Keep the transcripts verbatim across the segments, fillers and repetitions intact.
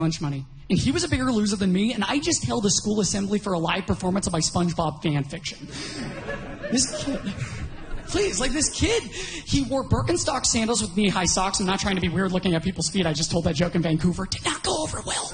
lunch money. And he was a bigger loser than me, and I just held a school assembly for a live performance of my SpongeBob fan fiction. This kid... Please, like this kid, he wore Birkenstock sandals with knee-high socks. I'm not trying to be weird looking at people's feet. I just told that joke in Vancouver. Did not go over well.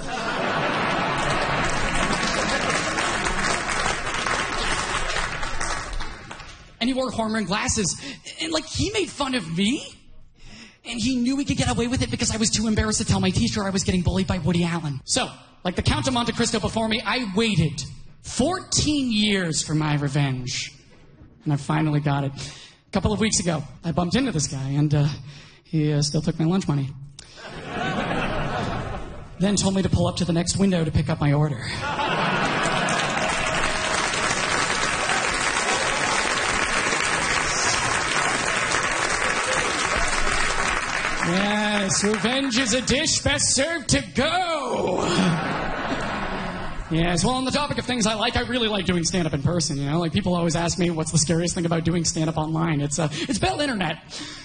And he wore hormone glasses. And, like, he made fun of me. And he knew he could get away with it because I was too embarrassed to tell my teacher I was getting bullied by Woody Allen. So, like the Count of Monte Cristo before me, I waited fourteen years for my revenge. And I finally got it. A couple of weeks ago, I bumped into this guy, and uh, he uh, still took my lunch money. Then told me to pull up to the next window to pick up my order. Yes, revenge is a dish best served to go. Yes, well, on the topic of things I like, I really like doing stand-up in person, you know? Like, people always ask me, what's the scariest thing about doing stand-up online? It's, uh, it's Bell Internet.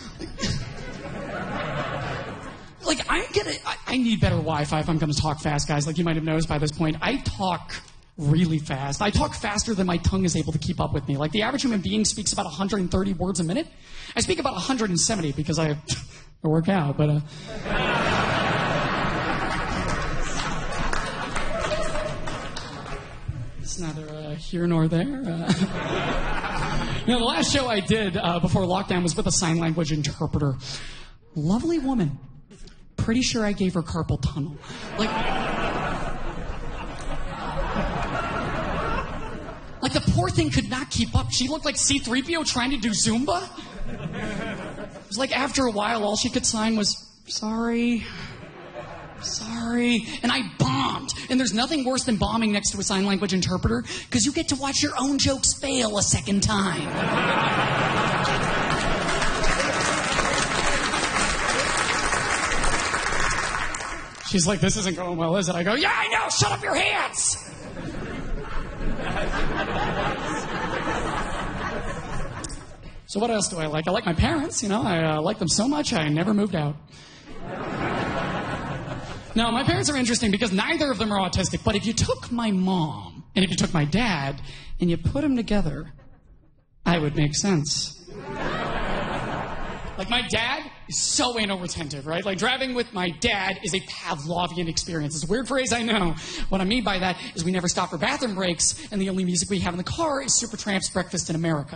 Like, I'm gonna... I, I need better Wi-Fi if I'm gonna talk fast, guys. Like, you might have noticed by this point, I talk really fast. I talk faster than my tongue is able to keep up with me. Like, the average human being speaks about one hundred thirty words a minute. I speak about one hundred seventy because I, I work out, but, uh... It's neither uh, here nor there. Uh, you know, the last show I did uh, before lockdown was with a sign language interpreter. Lovely woman. Pretty sure I gave her carpal tunnel. Like, like the poor thing could not keep up. She looked like C three P O trying to do Zumba. It was like after a while, all she could sign was, sorry. Sorry. And I bombed. And there's nothing worse than bombing next to a sign language interpreter because you get to watch your own jokes fail a second time. She's like, this isn't going well, is it? I go, yeah, I know. Shut up your hands. So what else do I like? I like my parents. You know, I uh, like them so much I never moved out. No, my parents are interesting because neither of them are autistic. But if you took my mom and if you took my dad and you put them together, I would make sense. Like, my dad is so anal retentive, right? Like, driving with my dad is a Pavlovian experience. It's a weird phrase, I know. What I mean by that is we never stop for bathroom breaks, and the only music we have in the car is Supertramp's Breakfast in America.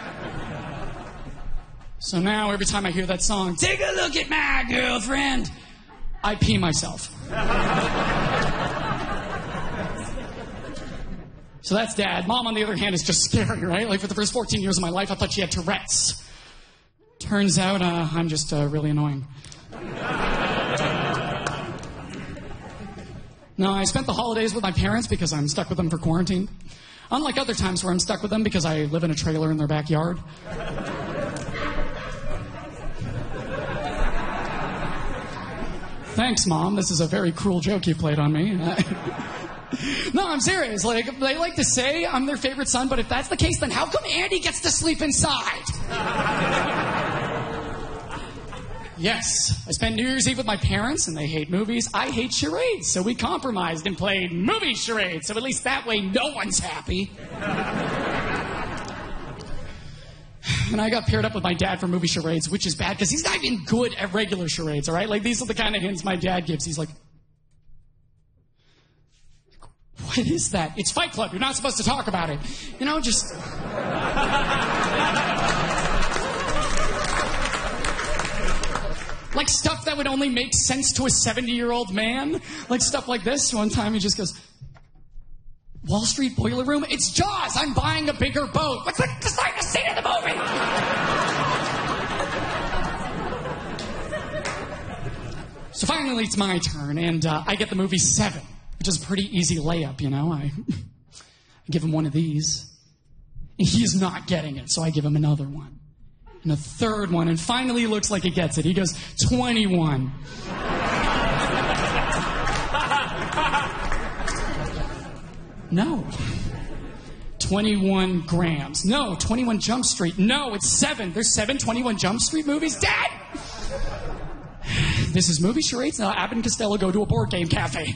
So now, every time I hear that song, take a look at my girlfriend, I pee myself. So that's Dad. Mom, on the other hand, is just scary, right? Like, for the first fourteen years of my life, I thought she had Tourette's. Turns out, uh, I'm just uh, really annoying. No, I spent the holidays with my parents because I'm stuck with them for quarantine. Unlike other times where I'm stuck with them because I live in a trailer in their backyard. Thanks, Mom. This is a very cruel joke you played on me. No, I'm serious. Like, they like to say I'm their favorite son, but if that's the case, then how come Andy gets to sleep inside? Yes, I spent New Year's Eve with my parents, and they hate movies. I hate charades, so we compromised and played movie charades, so at least that way no one's happy. And I got paired up with my dad for movie charades, which is bad, because he's not even good at regular charades, all right? Like, these are the kind of hints my dad gives. He's like, what is that? It's Fight Club. You're not supposed to talk about it. You know, just... like stuff that would only make sense to a seventy-year-old man. Like stuff like this. One time he just goes, Wall Street Boiler Room? It's Jaws. I'm buying a bigger boat. What's the deciding scene of the movie? So finally it's my turn, and uh, I get the movie Seven, which is a pretty easy layup, you know. I, I give him one of these. And he is not getting it, so I give him another one. And a third one, and finally he looks like he gets it. He goes, twenty-one. No. twenty-one grams. No, twenty-one Jump Street. No, it's seven. There's seven twenty-one Jump Street movies. Dad! This is Movie Charades. Now Abbott and Costello go to a board game cafe.